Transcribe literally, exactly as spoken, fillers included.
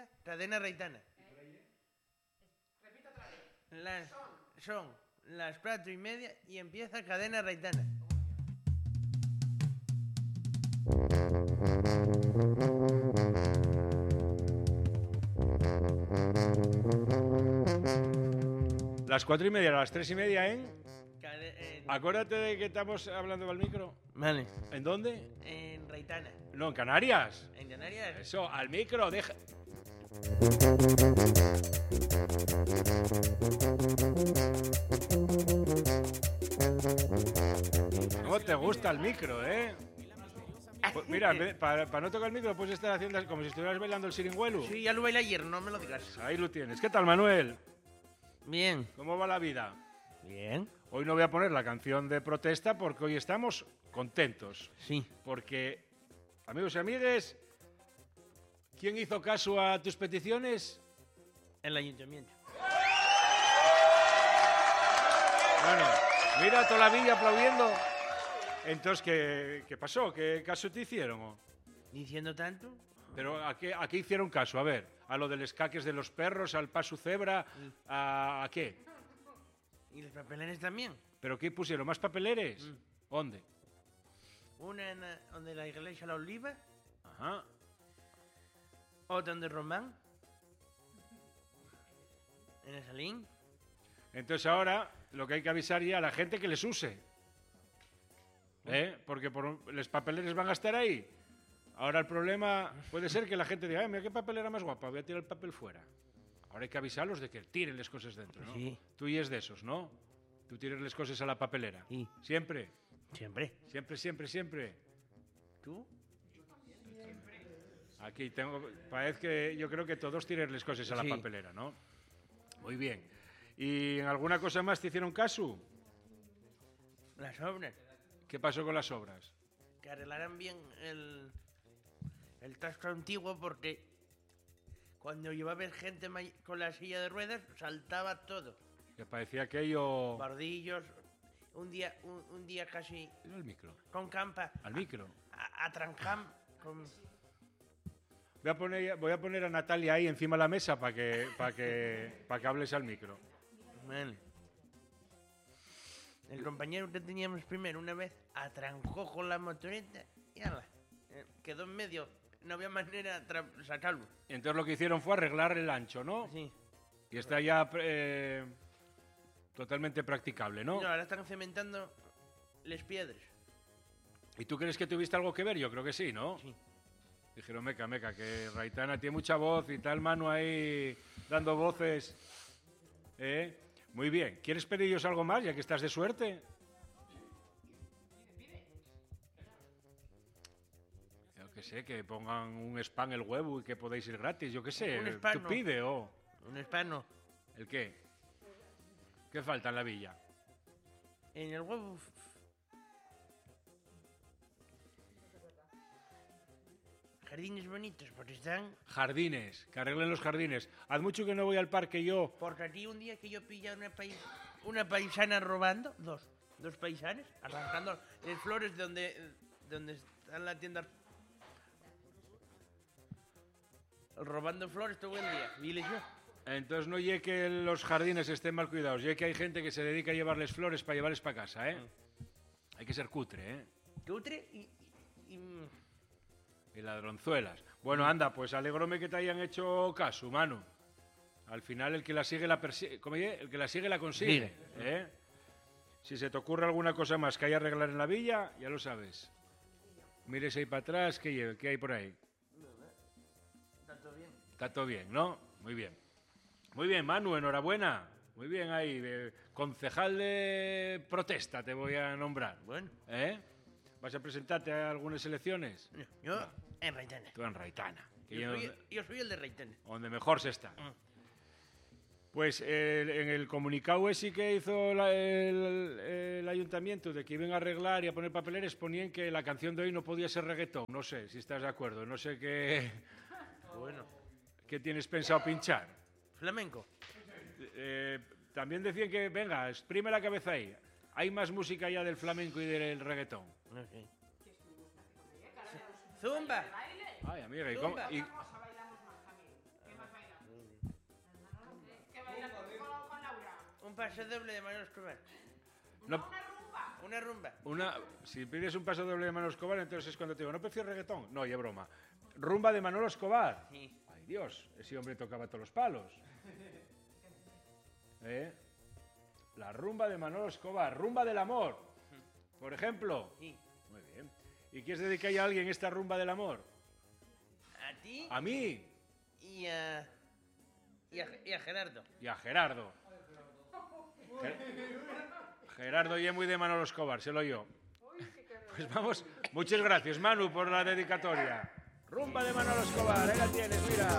empieza Cadena Reitana. Las, son las cuatro y media y empieza Cadena Reitana. Las cuatro y media, a las tres y media, ¿eh? Cade- eh, Acuérdate de que estamos hablando al micro. Vale. ¿En dónde? En Reitana. No, en Canarias. En Canarias. Eso, al micro, deja. ¿Cómo te gusta el micro, eh? Pues mira, para, para no tocar el micro puedes estar haciendo como si estuvieras bailando el siringuelo. Sí, ya lo bailé ayer, no me lo digas. Ahí lo tienes. ¿Qué tal, Manuel? Bien. ¿Cómo va la vida? Bien. Hoy no voy a poner la canción de protesta porque hoy estamos contentos. Sí. Porque, amigos y amigues, ¿quién hizo caso a tus peticiones? El ayuntamiento. Bueno, mira toda la villa aplaudiendo. Entonces, ¿qué, qué pasó? ¿Qué caso te hicieron? o? ¿Diciendo tanto? ¿Pero a qué, a qué hicieron caso? A ver, ¿a lo de los caques de los perros, al paso cebra? ¿A, a qué? ¿Y los papeleres también? ¿Pero qué pusieron? ¿Más papeleres? Mm. ¿Dónde? Una en la, donde la iglesia La Oliva, Ajá. otra donde Román, en el Salín. Entonces ahora lo que hay que avisar ya a la gente que les use. ¿Eh? Porque por, los papeleres van a estar ahí. Ahora el problema puede ser que la gente diga, "Ay, mira qué papelera más guapa, voy a tirar el papel fuera". Ahora hay que avisarlos de que tiren las cosas dentro, ¿no? Sí. Tú y es de esos, ¿no? Tú tires las cosas a la papelera. Sí. Siempre, Siempre. siempre, siempre, siempre. ¿Tú? Aquí tengo, parece que yo creo que todos tiren las cosas a la Sí. papelera, ¿no? Muy bien. ¿Y en alguna cosa más te hicieron caso? Las obras. ¿Qué pasó con las obras? Que arreglaran bien el, el tasco antiguo porque cuando iba a ver gente may- con la silla de ruedas saltaba todo. Que parecía aquello... Bardillos, un día, un, un día casi Mira el micro. con campa Al micro. a, a Tranjam con... Voy a poner, voy a poner a Natalia ahí encima de la mesa para que, para que, para que hables al micro. Vale. El compañero que teníamos primero una vez atrancó con la motoreta y ala, eh, quedó en medio, no había manera de tra- sacarlo. Y entonces lo que hicieron fue arreglar el ancho, ¿no? Sí. Y está ya eh, totalmente practicable, ¿no? No, ahora están cementando las piedras. ¿Y tú crees que tuviste algo que ver? Yo creo que sí, ¿no? Sí. Dijeron, meca, meca, que Raitana tiene mucha voz y tal, Manu ahí dando voces. ¿Eh? Muy bien. ¿Quieres pediros algo más, ya que estás de suerte? Yo qué sé, que pongan un spam el huevo y que podáis ir gratis, yo qué sé. Un spam, Tú no. pide, o... Un hispano. ¿El qué? ¿Qué falta en la villa? En el huevo. f- Jardines bonitos, porque están. Jardines, que arreglen los jardines. Haz mucho que no voy al parque yo. Porque aquí un día que yo pilla una, pais- una paisana robando, dos, dos paisanes, arrancando las flores de donde, de donde está la tienda. Robando flores todo el día. Vile yo. Entonces no llegue que los jardines estén mal cuidados, llegue que hay gente que se dedica a llevarles flores para llevarles para casa, ¿eh? Hay que ser cutre, ¿eh? Cutre y. y, y- Y ladronzuelas. Bueno, anda, pues alegróme que te hayan hecho caso, Manu. Al final el que la sigue la persigue. ¿Cómo dice? El que la sigue la consigue. ¿Eh? Si se te ocurre alguna cosa más que hay que arreglar en la villa, ya lo sabes. Mires ahí para atrás, ¿qué, lleve? ¿Qué hay por ahí? Está todo bien. Está todo bien, ¿no? Muy bien. Muy bien, Manu, enhorabuena. Muy bien ahí. eh, concejal de protesta te voy a nombrar. Bueno, ¿Eh? ¿Vas a presentarte a algunas elecciones? yo en Reitana. Tú en Raitana. Que Yo yo- soy, yo soy el de Reitana. donde mejor se está. Mm. Pues eh, en el comunicado ese que hizo la- el, el ayuntamiento de que iban a arreglar y a poner papeleres, ponían que la canción de hoy no podía ser reggaetón. No sé si estás de acuerdo. No sé qué, Bueno, qué tienes pensado pinchar. flamenco. Eh, también decían que, venga, exprime la cabeza ahí. Hay más música ya del flamenco y del reggaetón. Ok. Zumba. Ay, amiga, ¿y cómo, y- Un paso doble de Manolo Escobar. No, Una rumba. una, si pides un paso doble de Manolo Escobar, entonces es cuando te digo, ¿no prefiero reggaetón? No, ya broma. Rumba de Manolo Escobar. Sí. Ay, Dios, ese hombre tocaba todos los palos. ¿Eh? La rumba de Manolo Escobar, rumba del amor, por ejemplo. Sí. Muy bien. ¿Y quieres dedicar a alguien esta rumba del amor? A ti A mí y a... Y a, y a Gerardo. y a Gerardo. Ger- Gerardo y es muy de Manolo Escobar, se lo yo. Pues vamos, muchas gracias Manu por la dedicatoria. Rumba de Manolo Escobar, ahí la tienes, mira.